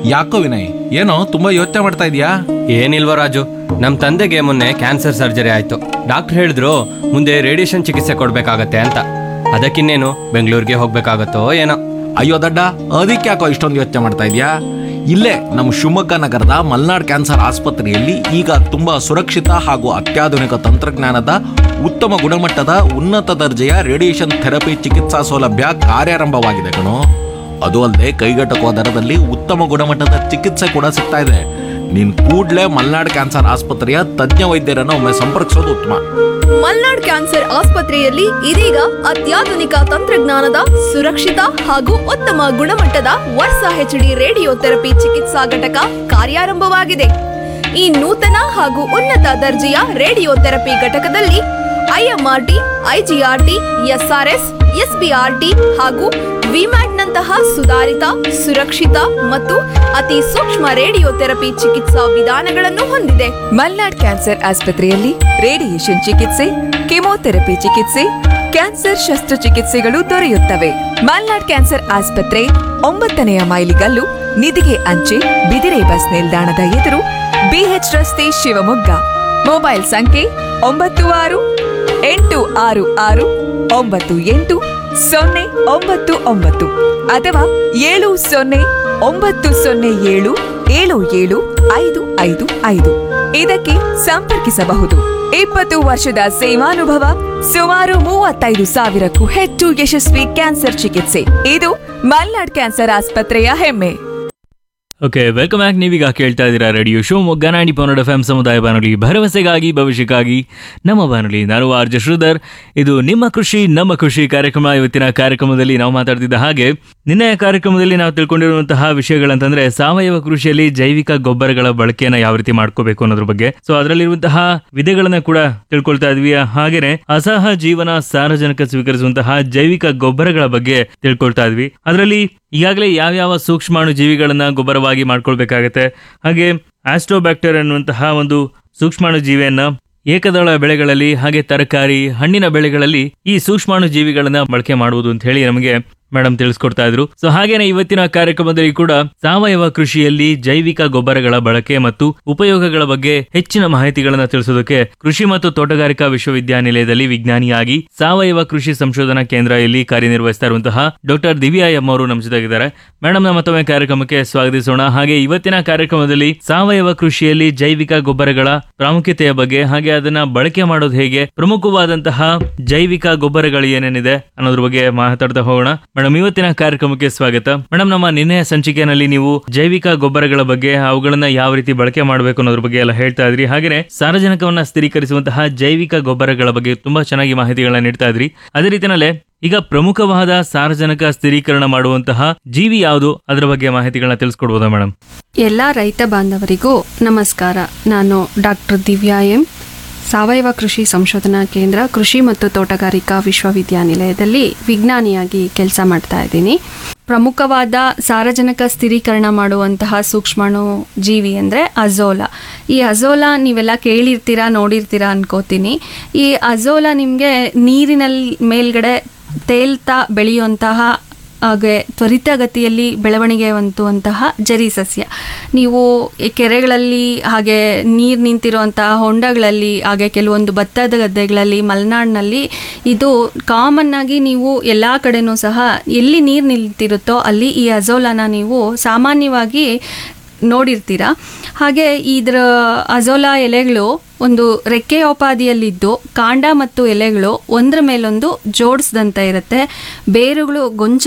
ಯಾಕೋ ವಿನಯ್, ಏನೋ ತುಂಬಾ ಯೋಚನೆ ಮಾಡ್ತಾ ಇದೀಯಾ? ಏನಿಲ್ವ ರಾಜು, ನಮ್ಮ ತಂದೆಗೆ ಮೊನ್ನೆ ಕ್ಯಾನ್ಸರ್ ಸರ್ಜರಿ ಆಯ್ತು. ಡಾಕ್ಟರ್ ಹೇಳಿದ್ರು ಮುಂದೆ ರೇಡಿಯೇಷನ್ ಚಿಕಿತ್ಸೆ ಕೊಡ್ಬೇಕಾಗತ್ತೆ ಅಂತ. ಅದಕ್ಕಿನ್ನೇನು ಬೆಂಗಳೂರಿಗೆ ಹೋಗ್ಬೇಕಾಗತ್ತೋ ಏನೋ. ಅಯ್ಯೋ ದಡ್ಡ, ಅದಕ್ಕೆ ಯಾಕೋ ಇಷ್ಟೊಂದು ಯೋಚನೆ ಮಾಡ್ತಾ ಇದೀಯಾ? ಇಲ್ಲೇ ನಮ್ಮ ಶಿವಮೊಗ್ಗ ನಗರದ ಮಲ್ನಾಡ್ ಕ್ಯಾನ್ಸರ್ ಆಸ್ಪತ್ರೆಯಲ್ಲಿ ಈಗ ತುಂಬಾ ಸುರಕ್ಷಿತ ಹಾಗೂ ಅತ್ಯಾಧುನಿಕ ತಂತ್ರಜ್ಞಾನದ ಉತ್ತಮ ಗುಣಮಟ್ಟದ ಉನ್ನತ ದರ್ಜೆಯ ರೇಡಿಯೇಷನ್ ಥೆರಪಿ ಚಿಕಿತ್ಸಾ ಸೌಲಭ್ಯ ಕಾರ್ಯಾರಂಭವಾಗಿದೆ ಕಣೋ. ಅದು ಅಲ್ಲದೆ ಕೈಗೆಟಕುವ ದರದಲ್ಲಿ ಉತ್ತಮ ಗುಣಮಟ್ಟದ ಚಿಕಿತ್ಸೆ ಕೂಡ ಸಿಗ್ತಾ ಇದೆ. ನೀನ್ ಕೂಡ್ಲೇ ಮಲ್ನಾಡ್ ಕ್ಯಾನ್ಸರ್ ಆಸ್ಪತ್ರೆಯ ತಜ್ಞ ವೈದ್ಯರನ್ನು ಒಮ್ಮೆ ಸಂಪರ್ಕಿಸೋದು ಉತ್ತಮ. ಮಲ್ನಾಡ್ ಕ್ಯಾನ್ಸರ್ ಆಸ್ಪತ್ರೆಯಲ್ಲಿ ಇದೀಗ ಅತ್ಯಾಧುನಿಕ ತಂತ್ರಜ್ಞಾನದ ಸುರಕ್ಷಿತ ಹಾಗೂ ಉತ್ತಮ ಗುಣಮಟ್ಟದ ವರ್ಸಾ HD ರೇಡಿಯೋ ಥೆರಪಿ ಚಿಕಿತ್ಸಾ ಘಟಕ ಕಾರ್ಯಾರಂಭವಾಗಿದೆ. ಈ ನೂತನ ಹಾಗೂ ಉನ್ನತ ದರ್ಜೆಯ ರೇಡಿಯೋ ಥೆರಪಿ ಘಟಕದಲ್ಲಿ IMRT, IGRT, SRS, SBRT ಹಾಗೂ ವಿಮ್ಯಾಟ್ನಂತಹ ಸುಧಾರಿತ, ಸುರಕ್ಷಿತ ಮತ್ತು ಅತಿ ಸೂಕ್ಷ್ಮ ರೇಡಿಯೋ ಥೆರಪಿ ಚಿಕಿತ್ಸಾ ವಿಧಾನಗಳನ್ನು ಹೊಂದಿದೆ. ಮಲ್ನಾಡ್ ಕ್ಯಾನ್ಸರ್ ಆಸ್ಪತ್ರೆಯಲ್ಲಿ ರೇಡಿಯೇಷನ್ ಚಿಕಿತ್ಸೆ, ಕೆಮೊಥೆರಪಿ ಚಿಕಿತ್ಸೆ, ಕ್ಯಾನ್ಸರ್ ಶಸ್ತ್ರಚಿಕಿತ್ಸೆಗಳು ದೊರೆಯುತ್ತವೆ. ಮಲ್ನಾಡ್ ಕ್ಯಾನ್ಸರ್ ಆಸ್ಪತ್ರೆ 9ನೇ ಮೈಲಿಗಲ್ಲು, ನಿಧಿಗೆ ಅಂಚೆ, ಬಿದಿರೆ ಬಸ್ ನಿಲ್ದಾಣದ ಎದುರು, BH ರಸ್ತೆ, ಶಿವಮೊಗ್ಗ. ಮೊಬೈಲ್ ಸಂಖ್ಯೆ 9661980899 ಅಥವಾ 7090077755. ಇದಕ್ಕೆ ಸಂಪರ್ಕಿಸಬಹುದು. 20 ವರ್ಷದ ಸೇವಾನುಭವ, ಸುಮಾರು 35,000ಕ್ಕೂ ಹೆಚ್ಚು ಯಶಸ್ವಿ ಕ್ಯಾನ್ಸರ್ ಚಿಕಿತ್ಸೆ. ಇದು ಮಲ್ನಾಡ್ ಕ್ಯಾನ್ಸರ್ ಆಸ್ಪತ್ರೆಯ ಹೆಮ್ಮೆ. Okay, welcome back. ನೀವೀಗ ಕೇಳ್ತಾ ಇದ್ದೀರಾ ರೇಡಿಯೋ ಶಿವಮೊಗ್ಗ 90.1 FM ಸಮುದಾಯ ಬಾನುಲಿ, ಭರವಸೆಗಾಗಿ ಭವಿಷ್ಯಕ್ಕಾಗಿ ನಮ್ಮ ಬಾನುಲಿ. ನಾನು RJ ಶ್ರೀಧರ್. ಇದು ನಿಮ್ಮ ಕೃಷಿ ನಮ್ಮ ಕೃಷಿ ಕಾರ್ಯಕ್ರಮ. ಇವತ್ತಿನ ಕಾರ್ಯಕ್ರಮದಲ್ಲಿ ನಾವು ಮಾತಾಡ್ತಿದ್ದ ಹಾಗೆ, ನಿನ್ನೆಯ ಕಾರ್ಯಕ್ರಮದಲ್ಲಿ ನಾವು ತಿಳ್ಕೊಂಡಿರುವಂತಹ ವಿಷಯಗಳಂತಂದ್ರೆ ಸಾವಯವ ಕೃಷಿಯಲ್ಲಿ ಜೈವಿಕ ಗೊಬ್ಬರಗಳ ಬಳಕೆಯನ್ನ ಯಾವ ರೀತಿ ಮಾಡ್ಕೋಬೇಕು ಅನ್ನೋದ್ರ ಬಗ್ಗೆ. ಸೊ ಅದರಲ್ಲಿರುವಂತಹ ವಿಧಗಳನ್ನ ಕೂಡ ತಿಳ್ಕೊಳ್ತಾ ಇದ್ವಿ. ಹಾಗೇನೆ ಅಸಹ ಜೀವನ ಸಾರಜನಕ ಸ್ವೀಕರಿಸುವಂತಹ ಜೈವಿಕ ಗೊಬ್ಬರಗಳ ಬಗ್ಗೆ ತಿಳ್ಕೊಳ್ತಾ ಇದ್ವಿ. ಅದರಲ್ಲಿ ಈಗಾಗಲೇ ಯಾವ್ಯಾವ ಸೂಕ್ಷ್ಮಾಣು ಜೀವಿಗಳನ್ನ ಗೊಬ್ಬರವಾಗಿ ಮಾಡ್ಕೊಳ್ಬೇಕಾಗತ್ತೆ, ಹಾಗೆ ಆಸ್ಟ್ರೋಬ್ಯಾಕ್ಟರ್ ಅನ್ನುವಂತಹ ಒಂದು ಸೂಕ್ಷ್ಮಾಣು ಜೀವಿಯನ್ನ ಏಕದಳ ಬೆಳೆಗಳಲ್ಲಿ ಹಾಗೆ ತರಕಾರಿ ಹಣ್ಣಿನ ಬೆಳೆಗಳಲ್ಲಿ ಈ ಸೂಕ್ಷ್ಮಾಣು ಜೀವಿಗಳನ್ನ ಬಳಕೆ ಮಾಡುವುದು ಅಂತ ಹೇಳಿ ನಮಗೆ ಮೇಡಮ್ ತಿಳಿಸ್ಕೊಡ್ತಾ ಇದ್ರು. ಸೊ ಹಾಗೇನೆ ಇವತ್ತಿನ ಕಾರ್ಯಕ್ರಮದಲ್ಲಿ ಕೂಡ ಸಾವಯವ ಕೃಷಿಯಲ್ಲಿ ಜೈವಿಕ ಗೊಬ್ಬರಗಳ ಬಳಕೆ ಮತ್ತು ಉಪಯೋಗಗಳ ಬಗ್ಗೆ ಹೆಚ್ಚಿನ ಮಾಹಿತಿಗಳನ್ನ ತಿಳಿಸೋದಕ್ಕೆ ಕೃಷಿ ಮತ್ತು ತೋಟಗಾರಿಕಾ ವಿಶ್ವವಿದ್ಯಾನಿಲಯದಲ್ಲಿ ವಿಜ್ಞಾನಿಯಾಗಿ ಸಾವಯವ ಕೃಷಿ ಸಂಶೋಧನಾ ಕೇಂದ್ರ ಇಲ್ಲಿ ಕಾರ್ಯನಿರ್ವಹಿಸ್ತಾ ಇರುವಂತಹ ಡಾಕ್ಟರ್ ದಿವ್ಯಾ ಎಂ ಅವರು ನಮ್ಮ ಜೊತೆಗಿದ್ದಾರೆ. ಮೇಡಮ್, ಮತ್ತೊಮ್ಮೆ ಕಾರ್ಯಕ್ರಮಕ್ಕೆ ಸ್ವಾಗತಿಸೋಣ. ಹಾಗೆ ಇವತ್ತಿನ ಕಾರ್ಯಕ್ರಮದಲ್ಲಿ ಸಾವಯವ ಕೃಷಿಯಲ್ಲಿ ಜೈವಿಕ ಗೊಬ್ಬರಗಳ ಪ್ರಾಮುಖ್ಯತೆಯ ಬಗ್ಗೆ, ಹಾಗೆ ಅದನ್ನ ಬಳಕೆ ಮಾಡೋದು ಹೇಗೆ, ಪ್ರಮುಖವಾದಂತಹ ಜೈವಿಕ ಗೊಬ್ಬರಗಳು ಏನೇನಿದೆ ಅನ್ನೋದ್ರ ಬಗ್ಗೆ ಮಾತಾಡ್ತಾ ಹೋಗೋಣ. ಮೇಡಮ್, ಇವತ್ತಿನ ಕಾರ್ಯಕ್ರಮಕ್ಕೆ ಸ್ವಾಗತ. ಮೇಡಮ್, ನಮ್ಮ ನಿನ್ನೆಯ ಸಂಚಿಕೆಯಲ್ಲಿ ನೀವು ಜೈವಿಕ ಗೊಬ್ಬರಗಳ ಬಗ್ಗೆ, ಅವುಗಳನ್ನ ಯಾವ ರೀತಿ ಬಳಕೆ ಮಾಡಬೇಕು ಅನ್ನೋದ್ರ ಬಗ್ಗೆ ಎಲ್ಲ ಹೇಳ್ತಾ ಇದ್ರಿ. ಹಾಗೆ ಸಾರಜನಕವನ್ನ ಸ್ಥಿರೀಕರಿಸುವಂತಹ ಜೈವಿಕ ಗೊಬ್ಬರಗಳ ಬಗ್ಗೆ ತುಂಬಾ ಚೆನ್ನಾಗಿ ಮಾಹಿತಿಗಳನ್ನ ನೀಡ್ತಾ ಇದ್ರಿ. ಅದೇ ರೀತಿಯಲ್ಲೇ ಈಗ ಪ್ರಮುಖವಾದ ಸಾರಜನಕ ಸ್ಥಿರೀಕರಣ ಮಾಡುವಂತಹ ಜೀವಿ ಯಾವುದು, ಅದರ ಬಗ್ಗೆ ಮಾಹಿತಿಗಳನ್ನ ತಿಳಿಸ್ಕೊಡ್ಬೋದಾ ಮೇಡಮ್? ಎಲ್ಲ ರೈತ ಬಾಂಧವರಿಗೂ ನಮಸ್ಕಾರ. ನಾನು ಡಾಕ್ಟರ್ ದಿವ್ಯಾ ಎಂ, ಸಾವಯವ ಕೃಷಿ ಸಂಶೋಧನಾ ಕೇಂದ್ರ, ಕೃಷಿ ಮತ್ತು ತೋಟಗಾರಿಕಾ ವಿಶ್ವವಿದ್ಯಾನಿಲಯದಲ್ಲಿ ವಿಜ್ಞಾನಿಯಾಗಿ ಕೆಲಸ ಮಾಡ್ತಾ ಇದ್ದೀನಿ. ಪ್ರಮುಖವಾದ ಸಾರಜನಕ ಸ್ಥಿರೀಕರಣ ಮಾಡುವಂತಹ ಸೂಕ್ಷ್ಮಾಣು ಜೀವಿ ಅಂದರೆ ಅಜೋಲಾ. ಈ ಅಜೋಲಾ ನೀವೆಲ್ಲ ಕೇಳಿರ್ತೀರಾ, ನೋಡಿರ್ತೀರಾ ಅನ್ಕೋತೀನಿ. ಈ ಅಜೋಲಾ ನಿಮಗೆ ನೀರಿನಲ್ಲಿ ಮೇಲ್ಗಡೆ ತೇಲ್ತಾ ಬೆಳೆಯುವಂತಹ ಹಾಗೆ ತ್ವರಿತಗತಿಯಲ್ಲಿ ಬೆಳವಣಿಗೆ ಹೊಂದುವಂತಹ ಜರಿ ಸಸ್ಯ. ನೀವು ಕೆರೆಗಳಲ್ಲಿ ಹಾಗೆ ನೀರು ನಿಂತಿರುವಂತಹ ಹೊಂಡಗಳಲ್ಲಿ ಹಾಗೆ ಕೆಲವೊಂದು ಭತ್ತದ ಗದ್ದೆಗಳಲ್ಲಿ ಮಲೆನಾಡಿನಲ್ಲಿ ಇದು ಕಾಮನ್ ಆಗಿ ನೀವು ಎಲ್ಲ ಕಡೆನೂ ಸಹ ಎಲ್ಲಿ ನೀರು ನಿಂತಿರುತ್ತೋ ಅಲ್ಲಿ ಈ ಅಜೋಲಾನ ನೀವು ಸಾಮಾನ್ಯವಾಗಿ ನೋಡಿರ್ತೀರ. ಹಾಗೆ ಇದರ ಅಜೋಲಾ ಎಲೆಗಳು ಒಂದು ರೆಕ್ಕೆಯೋಪಾದಿಯಲ್ಲಿದ್ದು ಕಾಂಡ ಮತ್ತು ಎಲೆಗಳು ಒಂದರ ಮೇಲೊಂದು ಜೋಡಿಸಿದಂತೆ ಇರುತ್ತೆ. ಬೇರುಗಳು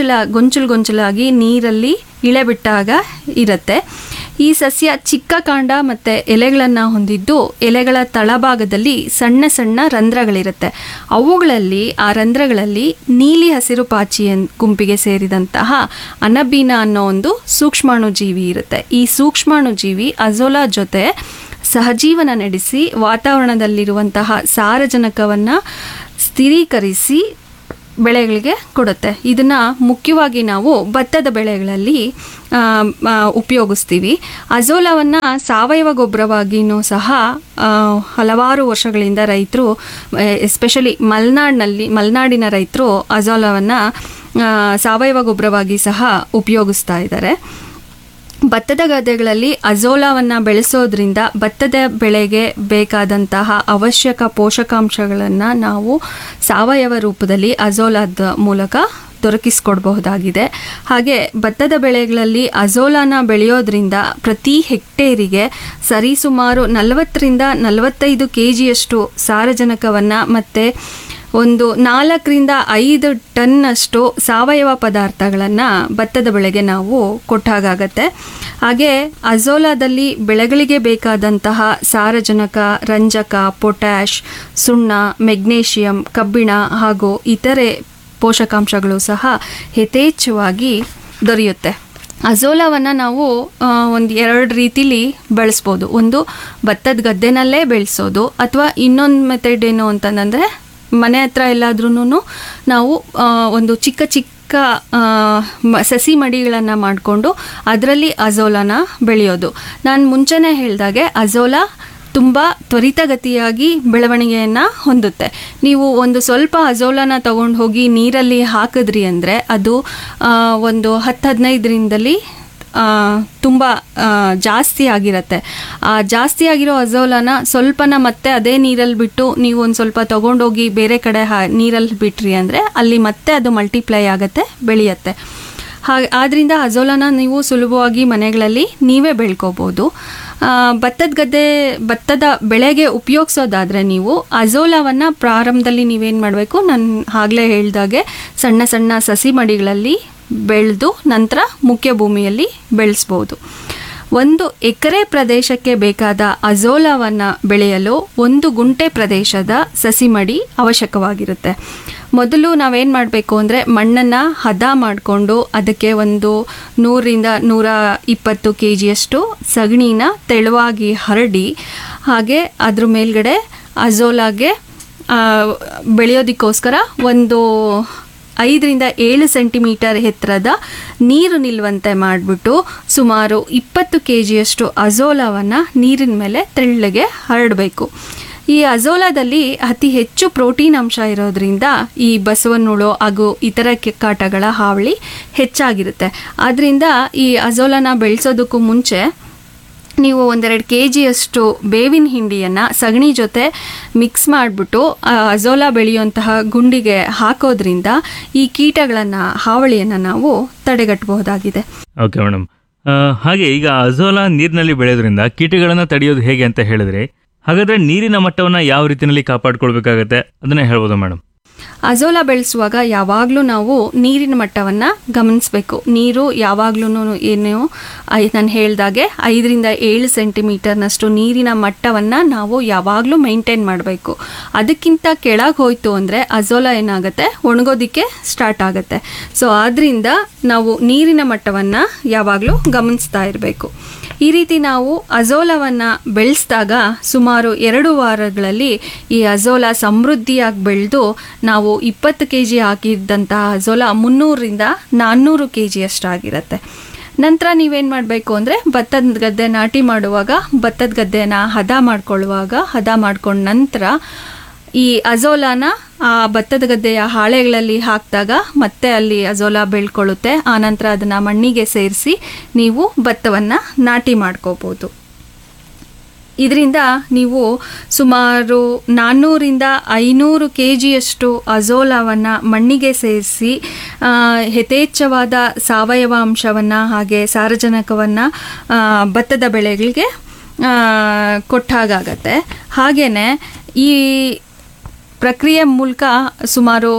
ಗೊಂಚಲಾಗಿ ನೀರಲ್ಲಿ ಇಳೆಬಿಟ್ಟಾಗ ಇರುತ್ತೆ. ಈ ಸಸ್ಯ ಚಿಕ್ಕ ಕಾಂಡ ಮತ್ತು ಎಲೆಗಳನ್ನು ಹೊಂದಿದ್ದು ಎಲೆಗಳ ತಳಭಾಗದಲ್ಲಿ ಸಣ್ಣ ಸಣ್ಣ ರಂಧ್ರಗಳಿರುತ್ತೆ. ಅವುಗಳಲ್ಲಿ ಆ ರಂಧ್ರಗಳಲ್ಲಿ ನೀಲಿ ಹಸಿರು ಪಾಚಿ ಗುಂಪಿಗೆ ಸೇರಿದಂತಹ ಅನಬೀನಾ ಅನ್ನೋ ಒಂದು ಸೂಕ್ಷ್ಮಾಣು ಜೀವಿ ಇರುತ್ತೆ. ಈ ಸೂಕ್ಷ್ಮಾಣು ಜೀವಿ ಅಜೋಲಾ ಜೊತೆ ಸಹಜೀವನ ನಡೆಸಿ ವಾತಾವರಣದಲ್ಲಿರುವಂತಹ ಸಾರಜನಕವನ್ನು ಸ್ಥಿರೀಕರಿಸಿ ಬೆಳೆಗಳಿಗೆ ಕೊಡುತ್ತೆ. ಇದನ್ನು ಮುಖ್ಯವಾಗಿ ನಾವು ಭತ್ತದ ಬೆಳೆಗಳಲ್ಲಿ ಉಪಯೋಗಿಸ್ತೀವಿ. ಅಜೋಲಾವನ್ನು ಸಾವಯವ ಗೊಬ್ಬರವಾಗಿಯೂ ಸಹ ಹಲವಾರು ವರ್ಷಗಳಿಂದ ರೈತರು, ಎಸ್ಪೆಷಲಿ ಮಲೆನಾಡಿನ ರೈತರು ಅಜೋಲಾವನ್ನು ಸಾವಯವ ಗೊಬ್ಬರವಾಗಿ ಸಹ ಉಪಯೋಗಿಸ್ತಾ ಇದ್ದಾರೆ. ಭತ್ತದ ಗದ್ದೆಗಳಲ್ಲಿ ಅಜೋಲಾವನ್ನು ಬೆಳೆಸೋದ್ರಿಂದ ಭತ್ತದ ಬೆಳೆಗೆ ಬೇಕಾದಂತಹ ಅವಶ್ಯಕ ಪೋಷಕಾಂಶಗಳನ್ನು ನಾವು ಸಾವಯವ ರೂಪದಲ್ಲಿ ಅಜೋಲಾದ ಮೂಲಕ ದೊರಕಿಸ್ಕೊಡ್ಬಹುದಾಗಿದೆ. ಹಾಗೆ ಭತ್ತದ ಬೆಳೆಗಳಲ್ಲಿ ಅಜೋಲಾನ ಬೆಳೆಯೋದ್ರಿಂದ ಪ್ರತಿ ಹೆಕ್ಟೇರಿಗೆ ಸರಿಸುಮಾರು 40-45 kgಯಷ್ಟು ಸಾರಜನಕವನ್ನು ಮತ್ತು ಒಂದು 4-5 ಟನ್ನಷ್ಟು ಸಾವಯವ ಪದಾರ್ಥಗಳನ್ನು ಭತ್ತದ ಬೆಳೆಗೆ ನಾವು ಕೊಟ್ಟಾಗತ್ತೆ. ಹಾಗೆ ಅಜೋಲಾದಲ್ಲಿ ಬೆಳೆಗಳಿಗೆ ಬೇಕಾದಂತಹ ಸಾರಜನಕ, ರಂಜಕ, ಪೊಟ್ಯಾಷ್, ಸುಣ್ಣ, ಮೆಗ್ನೀಷಿಯಂ, ಕಬ್ಬಿಣ ಹಾಗೂ ಇತರೆ ಪೋಷಕಾಂಶಗಳು ಸಹ ಯಥೇಚ್ಛವಾಗಿ ದೊರೆಯುತ್ತೆ. ಅಜೋಲಾವನ್ನು ನಾವು ಒಂದು 2 ರೀತಿಲಿ ಬೆಳೆಸ್ಬೋದು. ಒಂದು ಭತ್ತದ ಗದ್ದೆನಲ್ಲೇ ಬೆಳೆಸೋದು, ಅಥವಾ ಇನ್ನೊಂದು ಮೆಥಡ್ ಏನು ಅಂತಂದರೆ ಮನೆ ಹತ್ರ ಎಲ್ಲಾದ್ರೂ ನಾವು ಒಂದು ಚಿಕ್ಕ ಚಿಕ್ಕ ಸಸಿ ಮಡಿಗಳನ್ನು ಮಾಡಿಕೊಂಡು ಅದರಲ್ಲಿ ಅಜೋಲಾನ ಬೆಳೆಯೋದು. ನಾನು ಮುಂಚೆನೇ ಹೇಳಿದಾಗೆ ಅಜೋಲಾ ತುಂಬ ತ್ವರಿತಗತಿಯಾಗಿ ಬೆಳವಣಿಗೆಯನ್ನು ಹೊಂದುತ್ತೆ. ನೀವು ಒಂದು ಸ್ವಲ್ಪ ಅಜೋಲಾನ ತಗೊಂಡು ಹೋಗಿ ನೀರಲ್ಲಿ ಹಾಕಿದ್ರಿ ಅಂದರೆ ಅದು ಒಂದು 10-15 ತುಂಬ ಜಾಸ್ತಿ ಆಗಿರುತ್ತೆ. ಆ ಜಾಸ್ತಿ ಆಗಿರೋ ಅಜೋಲಾನ ಸ್ವಲ್ಪನ ಮತ್ತೆ ಅದೇ ನೀರಲ್ಲಿ ಬಿಟ್ಟು ನೀವು ಒಂದು ಸ್ವಲ್ಪ ತೊಗೊಂಡೋಗಿ ಬೇರೆ ಕಡೆ ನೀರಲ್ಲಿ ಬಿಟ್ರಿ ಅಂದರೆ ಅಲ್ಲಿ ಮತ್ತೆ ಅದು ಮಲ್ಟಿಪ್ಲೈ ಆಗುತ್ತೆ, ಬೆಳೆಯುತ್ತೆ. ಆದ್ದರಿಂದ ಅಜೋಲಾನ ನೀವು ಸುಲಭವಾಗಿ ಮನೆಗಳಲ್ಲಿ ನೀವೇ ಬೆಳ್ಕೋಬೋದು. ಭತ್ತದ ಬೆಳೆಗೆ ಉಪಯೋಗಿಸೋದಾದರೆ ನೀವು ಅಜೋಲಾವನ್ನು ಪ್ರಾರಂಭದಲ್ಲಿ ನೀವೇನು ಮಾಡಬೇಕು, ನಾನು ಆಗಲೇ ಹೇಳಿದಾಗೆ ಸಣ್ಣ ಸಣ್ಣ ಸಸಿ ಮಡಿಗಳಲ್ಲಿ ಬೆಳೆದು ನಂತರ ಮುಖ್ಯ ಭೂಮಿಯಲ್ಲಿ ಬೆಳೆಸ್ಬೋದು. 1 ಎಕರೆ ಪ್ರದೇಶಕ್ಕೆ ಬೇಕಾದ ಅಜೋಲಾವನ್ನು ಬೆಳೆಯಲು 1 ಗುಂಟೆ ಪ್ರದೇಶದ ಸಸಿ ಮಡಿ ಅವಶ್ಯಕವಾಗಿರುತ್ತೆ. ಮೊದಲು ನಾವೇನು ಮಾಡಬೇಕು ಅಂದರೆ ಮಣ್ಣನ್ನು ಹದ ಮಾಡಿಕೊಂಡು ಅದಕ್ಕೆ ಒಂದು 100-120 kgಯಷ್ಟು ಸಗಣಿನ ತೆಳುವಾಗಿ ಹರಡಿ, ಹಾಗೆ ಅದ್ರ ಮೇಲ್ಗಡೆ ಅಜೋಲಾಗೆ ಬೆಳೆಯೋದಕ್ಕೋಸ್ಕರ ಒಂದು 5-7 ಸೆಂಟಿಮೀಟರ್ ಎತ್ತರದ ನೀರು ನಿಲ್ಲುವಂತೆ ಮಾಡಿಬಿಟ್ಟು ಸುಮಾರು 20 kgಯಷ್ಟು ಅಜೋಲಾವನ್ನು ನೀರಿನ ಮೇಲೆ ತೆಳ್ಳಗೆ ಹರಡಬೇಕು. ಈ ಅಜೋಲಾದಲ್ಲಿ ಅತಿ ಹೆಚ್ಚು ಪ್ರೋಟೀನ್ ಅಂಶ ಇರೋದ್ರಿಂದ ಈ ಬಸವನಹುಳು ಹಾಗೂ ಇತರ ಕಾಟಗಳ ಹಾವಳಿ ಹೆಚ್ಚಾಗಿರುತ್ತೆ. ಆದ್ದರಿಂದ ಈ ಅಜೋಲಾನ ಬೆಳೆಸೋದಕ್ಕೂ ಮುಂಚೆ ನೀವು 1-2 kgಯಷ್ಟು ಬೇವಿನ ಹಿಂಡಿಯನ್ನು ಸಗಣಿ ಜೊತೆ ಮಿಕ್ಸ್ ಮಾಡಿಬಿಟ್ಟು ಅಜೋಲಾ ಬೆಳೆಯುವಂತಹ ಗುಂಡಿಗೆ ಹಾಕೋದ್ರಿಂದ ಈ ಕೀಟಗಳನ್ನು, ಹಾವಳಿಯನ್ನು ನಾವು ತಡೆಗಟ್ಟಬಹುದಾಗಿದೆ. ಓಕೆ ಮೇಡಮ್, ಹಾಗೆ ಈಗ ಅಜೋಲಾ ನೀರಿನಲ್ಲಿ ಬೆಳೆಯೋದ್ರಿಂದ ಕೀಟಗಳನ್ನು ತಡೆಯೋದು ಹೇಗೆ ಅಂತ ಹೇಳಿದ್ರೆ, ಹಾಗಾದರೆ ನೀರಿನ ಮಟ್ಟವನ್ನು ಯಾವ ರೀತಿಯಲ್ಲಿ ಕಾಪಾಡ್ಕೊಳ್ಬೇಕಾಗತ್ತೆ ಅದನ್ನೇ ಹೇಳ್ಬೋದು ಮೇಡಮ್? ಅಜೋಲಾ ಬೆಳೆಸುವಾಗ ಯಾವಾಗಲೂ ನಾವು ನೀರಿನ ಮಟ್ಟವನ್ನು ಗಮನಿಸಬೇಕು. ನೀರು ಯಾವಾಗಲೂ ಏನು ನಾನು ಹೇಳಿದಾಗೆ 5-7 ಸೆಂಟಿಮೀಟರ್ನಷ್ಟು ನೀರಿನ ಮಟ್ಟವನ್ನು ನಾವು ಯಾವಾಗಲೂ ಮೇಂಟೈನ್ ಮಾಡಬೇಕು. ಅದಕ್ಕಿಂತ ಕೆಳಗೆ ಹೋಯಿತು ಅಂದರೆ ಅಜೋಲಾ ಏನಾಗುತ್ತೆ, ಒಣಗೋದಕ್ಕೆ ಸ್ಟಾರ್ಟ್ ಆಗುತ್ತೆ. ಸೊ ಆದ್ದರಿಂದ ನಾವು ನೀರಿನ ಮಟ್ಟವನ್ನು ಯಾವಾಗಲೂ ಗಮನಿಸ್ತಾ ಇರಬೇಕು. ಈ ರೀತಿ ನಾವು ಅಜೋಲಾವನ್ನು ಬೆಳೆಸಿದಾಗ ಸುಮಾರು 2 ವಾರಗಳಲ್ಲಿ ಈ ಅಜೋಲಾ ಸಮೃದ್ಧಿಯಾಗಿ ಬೆಳೆದು ನಾವು 20 kg ಹಾಕಿದ್ದಂತಹ ಅಜೋಲಾ 300-400 kg ಅಷ್ಟಾಗಿರುತ್ತೆ. ನಂತರ ನೀವೇನು ಮಾಡಬೇಕು ಅಂದರೆ ಭತ್ತದ ಗದ್ದೆ ನಾಟಿ ಮಾಡುವಾಗ ಭತ್ತದ ಗದ್ದೆನ ಹದ ಮಾಡ್ಕೊಂಡ ನಂತರ ಈ ಅಜೋಲಾನ ಆ ಭತ್ತದ ಗದ್ದೆಯ ಹಾಳೆಗಳಲ್ಲಿ ಹಾಕಿದಾಗ ಮತ್ತೆ ಅಲ್ಲಿ ಅಜೋಲಾ ಬೆಳ್ಕೊಳ್ಳುತ್ತೆ. ಆನಂತರ ಅದನ್ನು ಮಣ್ಣಿಗೆ ಸೇರಿಸಿ ನೀವು ಭತ್ತವನ್ನು ನಾಟಿ ಮಾಡ್ಕೋಬೋದು. ಇದರಿಂದ ನೀವು ಸುಮಾರು 400-500 kgಯಷ್ಟು ಅಜೋಲಾವನ್ನು ಮಣ್ಣಿಗೆ ಸೇರಿಸಿ ಯಥೇಚ್ಛವಾದ ಸಾವಯವ ಅಂಶವನ್ನು ಹಾಗೆ ಸಾರಜನಕವನ್ನು ಭತ್ತದ ಬೆಳೆಗಳಿಗೆ ಕೊಟ್ಟಾಗತ್ತೆ. ಹಾಗೆಯೇ ಈ ಪ್ರಕ್ರಿಯೆ ಮೂಲಕ ಸುಮಾರು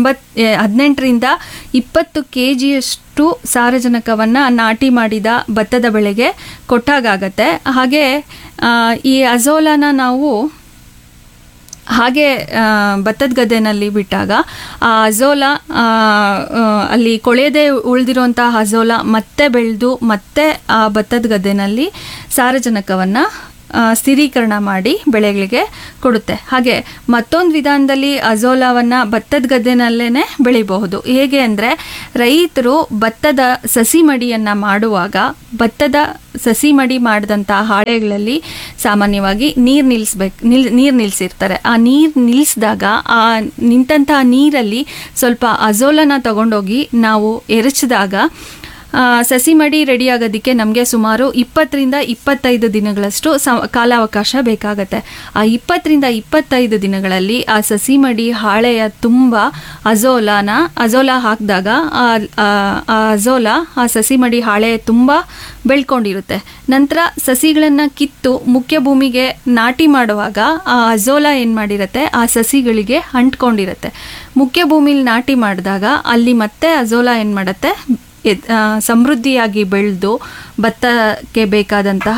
18-20 kgಯಷ್ಟು ಸಾರಜನಕವನ್ನು ನಾಟಿ ಮಾಡಿದ ಭತ್ತದ ಬೆಳೆಗೆ ಕೊಟ್ಟಾಗತ್ತೆ. ಹಾಗೆ ಈ ಅಜೋಲಾನ ನಾವು ಹಾಗೆ ಭತ್ತದ ಗದ್ದೆನಲ್ಲಿ ಬಿಟ್ಟಾಗ ಆ ಅಜೋಲಾ ಅಲ್ಲಿ ಕೊಳೆಯದೆ ಉಳಿದಿರುವಂತಹ ಅಜೋಲಾ ಮತ್ತೆ ಬೆಳೆದು ಮತ್ತೆ ಆ ಭತ್ತದ ಗದ್ದೆನಲ್ಲಿ ಸಾರಜನಕವನ್ನು ಸ್ಥಿರೀಕರಣ ಮಾಡಿ ಬೆಳೆಗಳಿಗೆ ಕೊಡುತ್ತೆ. ಹಾಗೆ ಮತ್ತೊಂದು ವಿಧಾನದಲ್ಲಿ ಅಜೋಲಾವನ್ನು ಭತ್ತದ ಗದ್ದೆನಲ್ಲೇ ಬೆಳಿಬಹುದು. ಹೇಗೆ ಅಂದರೆ ರೈತರು ಭತ್ತದ ಸಸಿ ಮಡಿಯನ್ನು ಮಾಡುವಾಗ ಭತ್ತದ ಸಸಿ ಮಡಿ ಮಾಡಿದಂಥ ಹಾಳೆಗಳಲ್ಲಿ ಸಾಮಾನ್ಯವಾಗಿ ನೀರು ನಿಲ್ಲಿಸಿರ್ತಾರೆ. ಆ ನೀರು ನಿಲ್ಲಿಸಿದಾಗ ಆ ನಿಂತಹ ನೀರಲ್ಲಿ ಸ್ವಲ್ಪ ಅಜೋಲಾನ ತಗೊಂಡೋಗಿ ನಾವು ಎರಚಿದಾಗ ಸಸಿ ಮಡಿ ರೆಡಿ ಆಗೋದಕ್ಕೆ ನಮಗೆ ಸುಮಾರು 20-25 ದಿನಗಳಷ್ಟು ಕಾಲಾವಕಾಶ ಬೇಕಾಗತ್ತೆ. ಆ 20-25 ದಿನಗಳಲ್ಲಿ ಆ ಸಸಿ ಮಡಿ ಹಾಳೆಯ ತುಂಬ ಅಜೋಲಾ ಹಾಕಿದಾಗ ಆ ಅಜೋಲಾ ಆ ಸಸಿ ಮಡಿ ಹಾಳೆ ತುಂಬ ಬೆಳ್ಕೊಂಡಿರುತ್ತೆ. ನಂತರ ಸಸಿಗಳನ್ನು ಕಿತ್ತು ಮುಖ್ಯ ಭೂಮಿಗೆ ನಾಟಿ ಮಾಡುವಾಗ ಆ ಅಜೋಲಾ ಏನು ಮಾಡಿರುತ್ತೆ, ಆ ಸಸಿಗಳಿಗೆ ಅಂಟ್ಕೊಂಡಿರುತ್ತೆ. ಮುಖ್ಯ ಭೂಮಿಲಿ ನಾಟಿ ಮಾಡಿದಾಗ ಅಲ್ಲಿ ಮತ್ತೆ ಅಜೋಲಾ ಏನು ಮಾಡುತ್ತೆ, ಸಮೃದ್ಧಿಯಾಗಿ ಬೆಳೆದು ಭತ್ತಕ್ಕೆ ಬೇಕಾದಂತಹ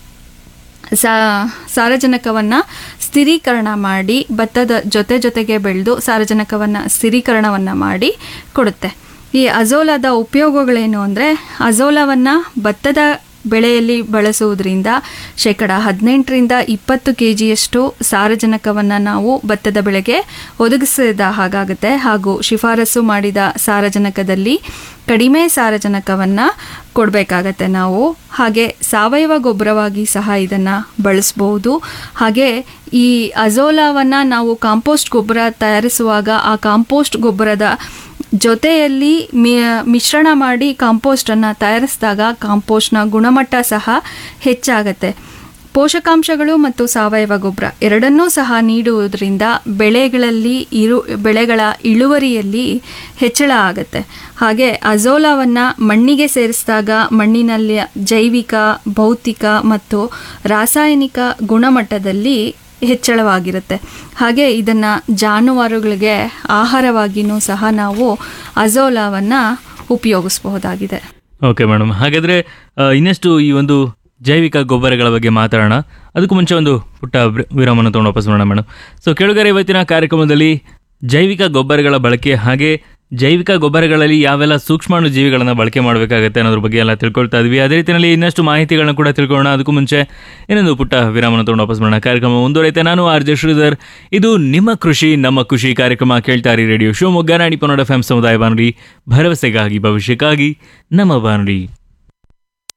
ಸಾರಜನಕವನ್ನು ಸ್ಥಿರೀಕರಣ ಮಾಡಿ, ಭತ್ತದ ಜೊತೆಗೆ ಬೆಳೆದು ಸಾರಜನಕವನ್ನು ಸ್ಥಿರೀಕರಣವನ್ನು ಮಾಡಿ ಕೊಡುತ್ತೆ. ಈ ಅಜೋಲಾದ ಉಪಯೋಗಗಳೇನು ಅಂದರೆ, ಅಜೋಲಾವನ್ನು ಭತ್ತದ ಬೆಳೆಯಲ್ಲಿ ಬಳಸುವುದರಿಂದ 18-20 kgಯಷ್ಟು ಸಾರಜನಕವನ್ನು ನಾವು ಭತ್ತದ ಬೆಳೆಗೆ ಒದಗಿಸಿದ ಹಾಗಾಗುತ್ತೆ. ಹಾಗೂ ಶಿಫಾರಸು ಮಾಡಿದ ಸಾರಜನಕದಲ್ಲಿ ಕಡಿಮೆ ಸಾರಜನಕವನ್ನು ಕೊಡಬೇಕಾಗತ್ತೆ ನಾವು. ಹಾಗೆ ಸಾವಯವ ಗೊಬ್ಬರವಾಗಿ ಸಹ ಇದನ್ನು ಬಳಸ್ಬೋದು. ಹಾಗೆ ಈ ಅಜೋಲಾವನ್ನು ನಾವು ಕಾಂಪೋಸ್ಟ್ ಗೊಬ್ಬರ ತಯಾರಿಸುವಾಗ ಆ ಕಾಂಪೋಸ್ಟ್ ಗೊಬ್ಬರದ ಜೊತೆಯಲ್ಲಿ ಮಿಶ್ರಣ ಮಾಡಿ ಕಾಂಪೋಸ್ಟನ್ನು ತಯಾರಿಸಿದಾಗ ಕಾಂಪೋಸ್ಟ್ನ ಗುಣಮಟ್ಟ ಸಹ ಹೆಚ್ಚಾಗತ್ತೆ. ಪೋಷಕಾಂಶಗಳು ಮತ್ತು ಸಾವಯವ ಗೊಬ್ಬರ ಎರಡನ್ನೂ ಸಹ ನೀಡುವುದರಿಂದ ಬೆಳೆಗಳ ಇಳುವರಿಯಲ್ಲಿ ಹೆಚ್ಚಳ ಆಗುತ್ತೆ. ಹಾಗೆ ಅಜೋಲಾವನ್ನು ಮಣ್ಣಿಗೆ ಸೇರಿಸಿದಾಗ ಮಣ್ಣಿನಲ್ಲಿ ಜೈವಿಕ, ಭೌತಿಕ ಮತ್ತು ರಾಸಾಯನಿಕ ಗುಣಮಟ್ಟದಲ್ಲಿ ಹೆಚ್ಚಳವಾಗಿರುತ್ತೆ. ಹಾಗೆ ಇದನ್ನು ಜಾನುವಾರುಗಳಿಗೆ ಆಹಾರವಾಗಿಯೂ ಸಹ ನಾವು ಅಜೋಲಾವನ್ನು ಉಪಯೋಗಿಸಬಹುದಾಗಿದೆ. ಓಕೆ ಮೇಡಮ್, ಹಾಗಾದರೆ ಇನ್ನಷ್ಟು ಈ ಒಂದು ಜೈವಿಕ ಗೊಬ್ಬರಗಳ ಬಗ್ಗೆ ಮಾತಾಡೋಣ. ಅದಕ್ಕೂ ಮುಂಚೆ ಒಂದು ಪುಟ್ಟ ವಿರಾಮನ ತೊಗೊಂಡು ವಾಪಸ್ ಮಾಡೋಣ ಮೇಡಮ್. ಸೊ ಕೇಳುಗರೆ, ಇವತ್ತಿನ ಕಾರ್ಯಕ್ರಮದಲ್ಲಿ ಜೈವಿಕ ಗೊಬ್ಬರಗಳ ಬಳಕೆ ಹಾಗೆ ಜೈವಿಕ ಗೊಬ್ಬರಗಳಲ್ಲಿ ಯಾವೆಲ್ಲ ಸೂಕ್ಷ್ಮಾಣು ಜೀವಿಗಳನ್ನು ಬಳಕೆ ಮಾಡಬೇಕಾಗತ್ತೆ ಅನ್ನೋದ್ರ ಬಗ್ಗೆ ಎಲ್ಲ ತಿಳ್ಕೊಳ್ತಾ ಇದ್ವಿ. ಅದೇ ರೀತಿಯಲ್ಲಿ ಇನ್ನಷ್ಟು ಮಾಹಿತಿಗಳನ್ನ ಕೂಡ ತಿಳ್ಕೊಳ್ಳೋಣ. ಅದಕ್ಕೂ ಮುಂಚೆ ಇನ್ನೊಂದು ಪುಟ್ಟ ವಿರಾಮನ ತೊಗೊಂಡು ವಾಪಸ್ ಮಾಡೋಣ. ಕಾರ್ಯಕ್ರಮ ಮುಂದುವರೆಯುತ್ತೆ. ನಾನು ಆರ್.ಜೆ. ಶ್ರೀಧರ್. ಇದು ನಿಮ್ಮ ಕೃಷಿ ನಮ್ಮ ಖುಷಿ ಕಾರ್ಯಕ್ರಮ. ಕೇಳ್ತಾರಿ ರೇಡಿಯೋ ಶಿವಮೊಗ್ಗ 90.1 FM ಸಮುದಾಯ ಬಾನುಲಿ, ಭರವಸೆಗಾಗಿ ಭವಿಷ್ಯಕ್ಕಾಗಿ ನಮ್ಮ ಬಾನುಲಿ.